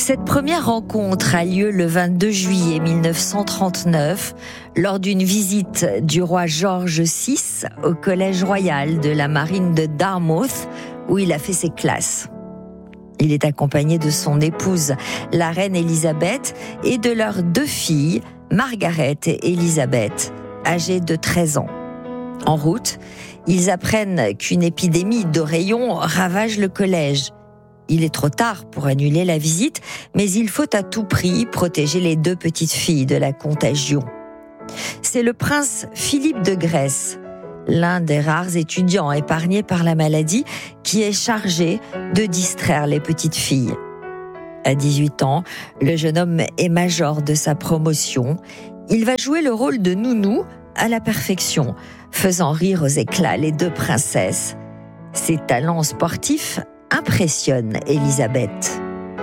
Cette première rencontre a lieu le 22 juillet 1939 lors d'une visite du roi George VI au Collège royal de la marine de Dartmouth où il a fait ses classes. Il est accompagné de son épouse, la reine Élisabeth, et de leurs 2 filles, Margaret et Élisabeth, âgées de 13 ans. En route, ils apprennent qu'une épidémie d'oreillons ravage le collège. Il est trop tard pour annuler la visite, mais il faut à tout prix protéger les 2 petites filles de la contagion. C'est le prince Philippe de Grèce, l'un des rares étudiants épargnés par la maladie, qui est chargé de distraire les petites filles. À 18 ans, le jeune homme est major de sa promotion. Il va jouer le rôle de nounou à la perfection, faisant rire aux éclats les 2 princesses. Ses talents sportifs impressionnent Élisabeth.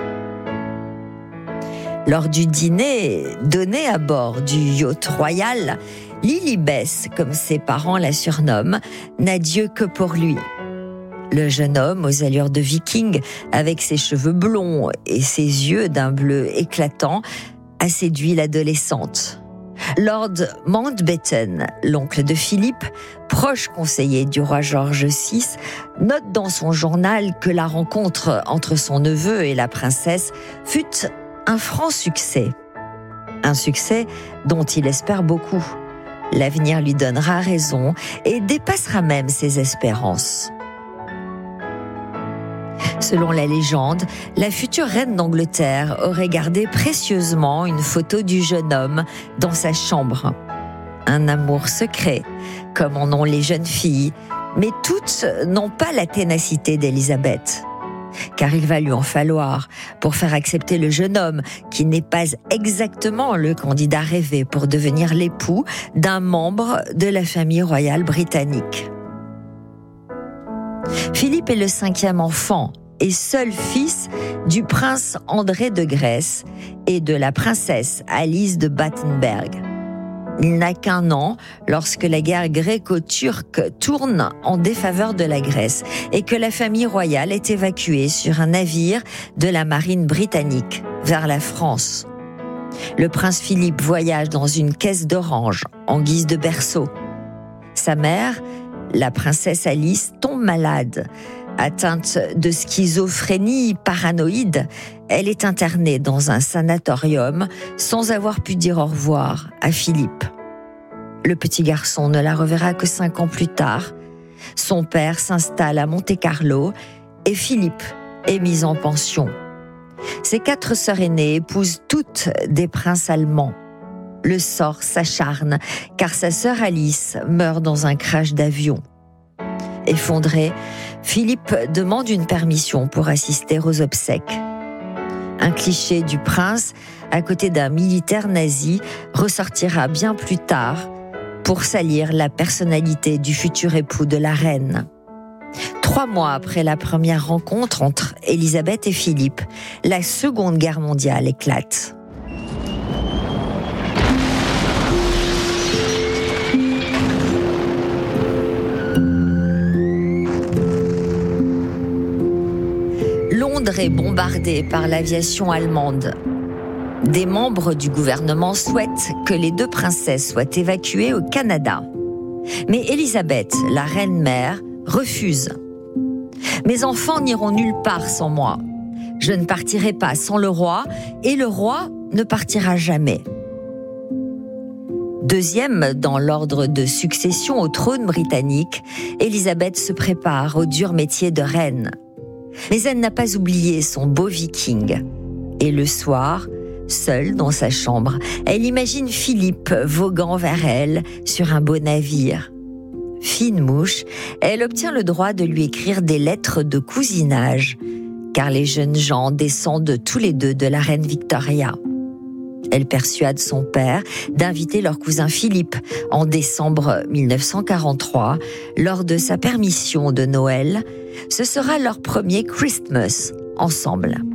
Lors du dîner donné à bord du yacht royal, Lilibès, comme ses parents la surnomment, n'a Dieu que pour lui. Le jeune homme, aux allures de viking, avec ses cheveux blonds et ses yeux d'un bleu éclatant, a séduit l'adolescente. Lord Mountbatten, l'oncle de Philippe, proche conseiller du roi George VI, note dans son journal que la rencontre entre son neveu et la princesse fut un franc succès. Un succès dont il espère beaucoup. L'avenir lui donnera raison et dépassera même ses espérances. Selon la légende, la future reine d'Angleterre aurait gardé précieusement une photo du jeune homme dans sa chambre. Un amour secret, comme en ont les jeunes filles, mais toutes n'ont pas la ténacité d'Élisabeth. Car il va lui en falloir pour faire accepter le jeune homme qui n'est pas exactement le candidat rêvé pour devenir l'époux d'un membre de la famille royale britannique. Philippe est le 5e enfant et seul fils du prince André de Grèce et de la princesse Alice de Battenberg. Il n'a qu'1 an lorsque la guerre gréco-turque tourne en défaveur de la Grèce et que la famille royale est évacuée sur un navire de la marine britannique vers la France. Le prince Philippe voyage dans une caisse d'orange en guise de berceau. Sa mère, la princesse Alice, tombe malade. Atteinte de schizophrénie paranoïde, elle est internée dans un sanatorium sans avoir pu dire au revoir à Philippe. Le petit garçon ne la reverra que 5 ans plus tard. Son père s'installe à Monte-Carlo et Philippe est mis en pension. Ses 4 sœurs aînées épousent toutes des princes allemands. Le sort s'acharne car sa sœur Alice meurt dans un crash d'avion. Effondré, Philippe demande une permission pour assister aux obsèques. Un cliché du prince, à côté d'un militaire nazi, ressortira bien plus tard pour salir la personnalité du futur époux de la reine. 3 mois après la première rencontre entre Élisabeth et Philippe, la Seconde Guerre mondiale éclate. Londres est bombardée par l'aviation allemande. Des membres du gouvernement souhaitent que les 2 princesses soient évacuées au Canada. Mais Élisabeth, la reine-mère, refuse. « Mes enfants n'iront nulle part sans moi. Je ne partirai pas sans le roi et le roi ne partira jamais. » 2e dans l'ordre de succession au trône britannique, Élisabeth se prépare au dur métier de reine. Mais elle n'a pas oublié son beau viking. Et le soir, seule dans sa chambre, elle imagine Philippe voguant vers elle sur un beau navire. Fine mouche, elle obtient le droit de lui écrire des lettres de cousinage, car les jeunes gens descendent tous les 2 de la reine Victoria. Elle persuade son père d'inviter leur cousin Philippe en décembre 1943, lors de sa permission de Noël. Ce sera leur premier Christmas ensemble.